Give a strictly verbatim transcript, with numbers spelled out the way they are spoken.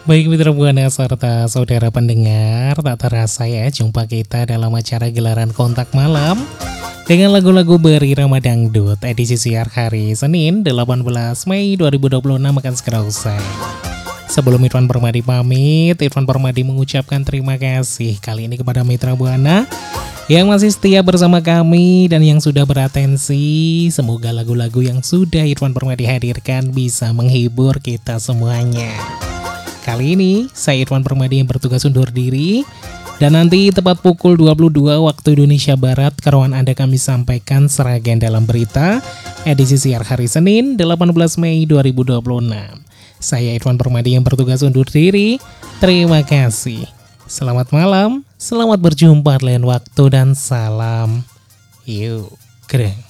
Baik Mitra Buana serta saudara pendengar, tak terasa ya jumpa kita dalam acara gelaran kontak malam dengan lagu-lagu berirama dangdut edisi siar hari Senin delapan belas Mei dua ribu dua puluh enam akan segera usai. Sebelum Irfan Permadi pamit, Irfan Permadi mengucapkan terima kasih kali ini kepada Mitra Buana yang masih setia bersama kami dan yang sudah beratensi. Semoga lagu-lagu yang sudah Irfan Permadi hadirkan bisa menghibur kita semuanya. Kali ini, saya Irfan Permadi yang bertugas undur diri. Dan nanti tepat pukul dua puluh dua waktu Indonesia Barat, karuan Anda kami sampaikan seragen dalam berita edisi siar hari Senin delapan belas Mei dua ribu dua puluh enam. Saya Irfan Permadi yang bertugas undur diri. Terima kasih. Selamat malam, selamat berjumpa lain waktu dan salam. Yuk, keren.